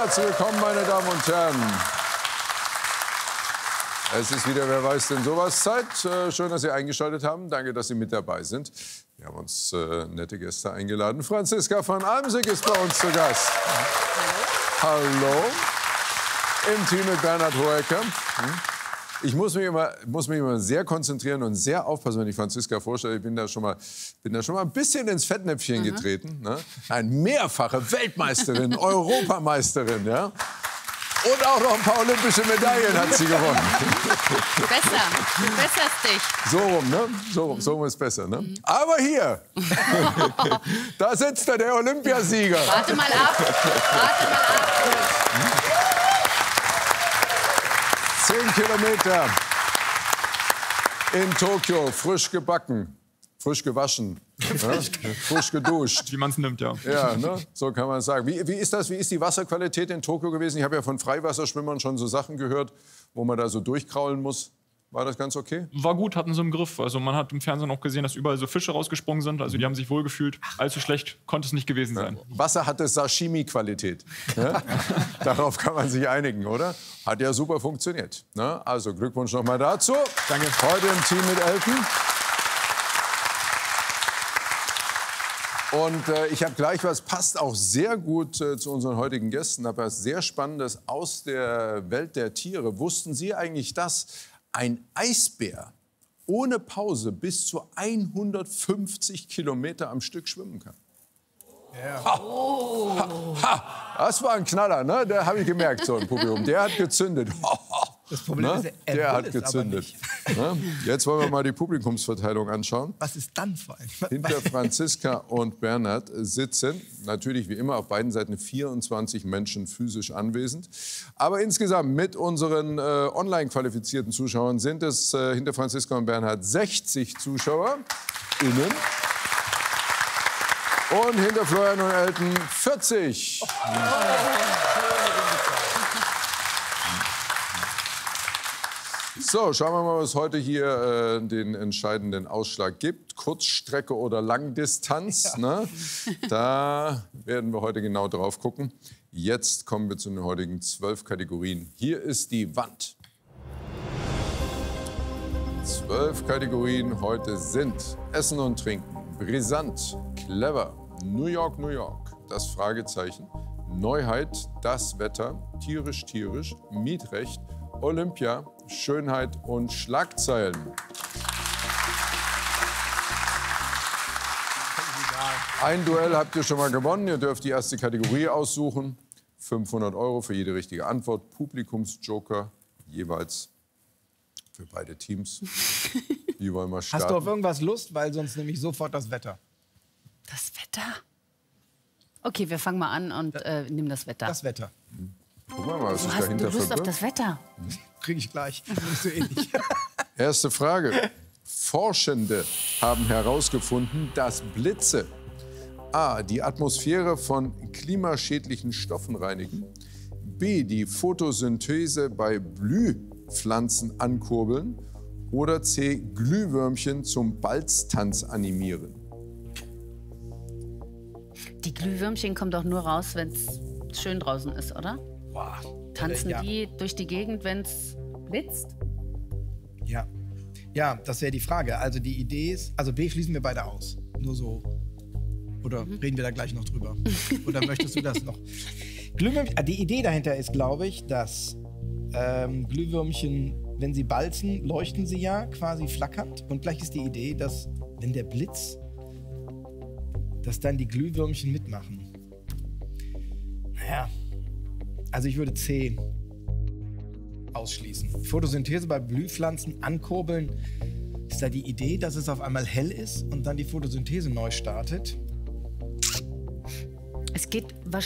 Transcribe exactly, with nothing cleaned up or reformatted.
Herzlich willkommen, meine Damen und Herren. Es ist wieder Wer weiß denn sowas Zeit. Schön, dass Sie eingeschaltet haben. Danke, dass Sie mit dabei sind. Wir haben uns äh, nette Gäste eingeladen. Franziska von Almsick ist bei uns zu Gast. Hallo. Hallo. Im Team mit Bernhard Hoecker. Hm. Ich muss mich, immer, muss mich immer sehr konzentrieren und sehr aufpassen, wenn ich Franziska vorstelle. Ich bin da schon mal, bin da schon mal ein bisschen ins Fettnäpfchen mhm. getreten. Ne? Eine mehrfache Weltmeisterin, Europameisterin. Ja? Und auch noch ein paar olympische Medaillen hat sie gewonnen. Besser, du besserst dich. So rum, ne? So rum, so rum ist besser, ne? Aber hier, da sitzt er, der Olympiasieger. Warte mal ab, warte mal ab. Zehn Kilometer in Tokio, frisch gebacken, frisch gewaschen, ne? Frisch geduscht. Wie man es nimmt, ja. Ja, ne? So kann man sagen. Wie, wie ist das? Wie ist die Wasserqualität in Tokio gewesen? Ich habe ja von Freiwasserschwimmern schon so Sachen gehört, wo man da so durchkraulen muss. War das ganz okay? War gut, hatten sie im Griff. Also man hat im Fernsehen auch gesehen, dass überall so Fische rausgesprungen sind. Also die haben sich wohlgefühlt. Allzu schlecht konnte es nicht gewesen sein. Ja. Wasser hatte Sashimi-Qualität. Ne? Darauf kann man sich einigen, oder? Hat ja super funktioniert. Ne? Also Glückwunsch nochmal dazu. Danke. Heute im Team mit Elton. Und äh, ich habe gleich was, passt auch sehr gut äh, zu unseren heutigen Gästen, aber was sehr Spannendes aus der Welt der Tiere. Wussten Sie eigentlich, dass ein Eisbär ohne Pause bis zu hundertfünfzig Kilometer am Stück schwimmen kann? Ja. Ha, ha, ha. Das war ein Knaller, ne? Der habe ich gemerkt, so im Publikum. Der hat gezündet. Das Problem ne? ist, er der will hat es gezündet. Ne? Jetzt wollen wir mal die Publikumsverteilung anschauen. Was ist dann vor allem? Hinter Franziska und Bernhard sitzen natürlich wie immer auf beiden Seiten vierundzwanzig Menschen physisch anwesend. Aber insgesamt mit unseren äh, online qualifizierten Zuschauern sind es äh, hinter Franziska und Bernhard sechzig Zuschauer innen. Und hinter Florian und Elton vierzig. Oh. So, schauen wir mal, was heute hier äh, den entscheidenden Ausschlag gibt. Kurzstrecke oder Langdistanz. Ja. Ne? Da werden wir heute genau drauf gucken. Jetzt kommen wir zu den heutigen zwölf Kategorien. Hier ist die Wand. Zwölf Kategorien heute sind Essen und Trinken, brisant, clever, New York, New York, das Fragezeichen, Neuheit, das Wetter, tierisch, tierisch, Mietrecht, Olympia, Schönheit und Schlagzeilen. Ein Duell habt ihr schon mal gewonnen. Ihr dürft die erste Kategorie aussuchen. fünfhundert Euro für jede richtige Antwort. Publikumsjoker jeweils für beide Teams. Wie wollen wir starten? Hast du auf irgendwas Lust? Weil sonst nehme ich sofort das Wetter. Das Wetter? Okay, wir fangen mal an und äh, nehmen das Wetter. Das Wetter. Guck mal, was Du ist hast dahinter du Lust auf verbirgt? das Wetter? Kriege ich gleich. Nicht so ähnlich. Erste Frage. Forschende haben herausgefunden, dass Blitze A. die Atmosphäre von klimaschädlichen Stoffen reinigen, B. die Photosynthese bei Blühpflanzen ankurbeln oder C. Glühwürmchen zum Balztanz animieren. Die Glühwürmchen kommen doch nur raus, wenn es schön draußen ist, oder? Boah. Tanzen Äh, ja. die durch die Gegend, wenn es blitzt? Ja. Ja, das wäre die Frage. Also die Idee ist, also B schließen wir beide aus. Nur so. Oder mhm. reden wir da gleich noch drüber? Oder möchtest du das noch? Glühwürmchen, die Idee dahinter ist, glaube ich, dass ähm, Glühwürmchen, wenn sie balzen, leuchten sie ja quasi flackernd. Und gleich ist die Idee, dass, wenn der Blitz, dass dann die Glühwürmchen mitmachen. Naja, also ich würde C ausschließen. Photosynthese bei Blühpflanzen ankurbeln. Ist da die Idee, dass es auf einmal hell ist und dann die Photosynthese neu startet? Es geht wahrscheinlich